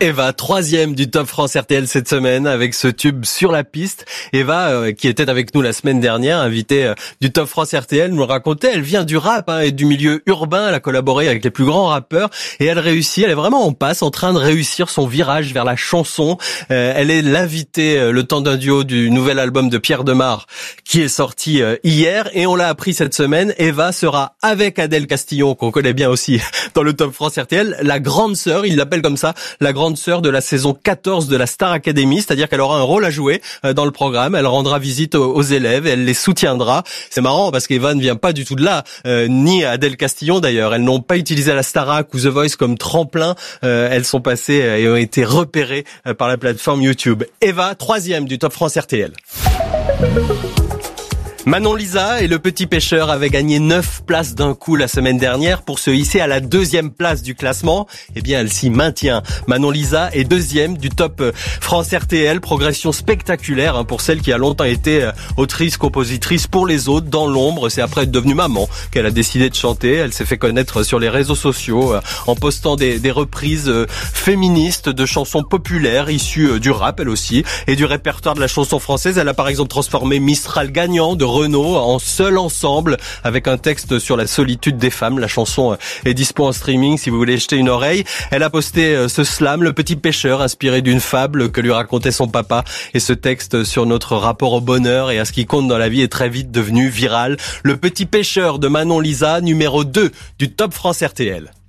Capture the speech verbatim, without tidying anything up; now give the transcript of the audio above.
Eva, troisième du Top France R T L cette semaine avec ce tube Sur la piste. Eva, euh, qui était avec nous la semaine dernière, invitée euh, du Top France R T L, nous racontait, elle vient du rap hein, et du milieu urbain, elle a collaboré avec les plus grands rappeurs et elle réussit, elle est vraiment en passe, en train de réussir son virage vers la chanson. Euh, elle est l'invitée euh, le temps d'un duo du nouvel album de Pierre Demar qui est sorti euh, hier et on l'a appris cette semaine. Eva sera avec Adèle Castillon, qu'on connaît bien aussi dans le Top France R T L, la grande sœur, il l'appelle comme ça, la grande sœur de la saison quatorze de la Star Academy, c'est-à-dire qu'elle aura un rôle à jouer dans le programme, elle rendra visite aux élèves, elle les soutiendra. C'est marrant parce qu'Eva ne vient pas du tout de là, euh, ni Adèle Castillon d'ailleurs, elles n'ont pas utilisé la Starac ou The Voice comme tremplin, euh, elles sont passées et ont été repérées par la plateforme YouTube. Eva, troisième du Top France R T L. Manon Lisa et le Petit Pêcheur avaient gagné neuf places d'un coup la semaine dernière pour se hisser à la deuxième place du classement. Eh bien, elle s'y maintient. Manon Lisa est deuxième du Top France R T L. Progression spectaculaire hein, pour celle qui a longtemps été autrice, compositrice pour les autres dans l'ombre. C'est après être devenue maman qu'elle a décidé de chanter. Elle s'est fait connaître sur les réseaux sociaux en postant des, des reprises féministes de chansons populaires issues du rap, elle aussi, et du répertoire de la chanson française. Elle a par exemple transformé Mistral gagnant de Renaud en seul ensemble avec un texte sur la solitude des femmes. La chanson est dispo en streaming si vous voulez jeter une oreille. Elle a posté ce slam, Le Petit Pêcheur, inspiré d'une fable que lui racontait son papa. Et ce texte sur notre rapport au bonheur et à ce qui compte dans la vie est très vite devenu viral. Le Petit Pêcheur de Manon Lisa, numéro deux du Top France R T L.